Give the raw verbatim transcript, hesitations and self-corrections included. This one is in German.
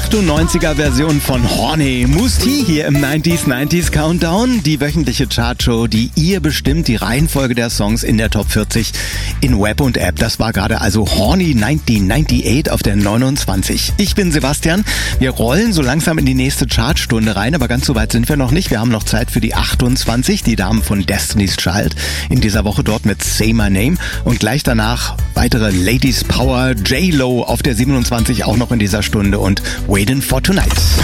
achtundneunziger-Version von Horny. Mousse T hier im neunziger neunzig Countdown. Die wöchentliche Chartshow, die ihr bestimmt die Reihenfolge der Songs in der Top vierzig in Web und App. Das war gerade also Horny neunzehnhundertachtundneunzig auf der neunundzwanzig. Ich bin Sebastian. Wir rollen so langsam in die nächste Chartstunde rein, aber ganz so weit sind wir noch nicht. Wir haben noch Zeit für die achtundzwanzig, die Damen von Destiny's Child. In dieser Woche dort mit Say My Name. Und gleich danach weitere Ladies Power, J-Lo auf der siebenundzwanzig auch noch in dieser Stunde und Waiting for Tonight.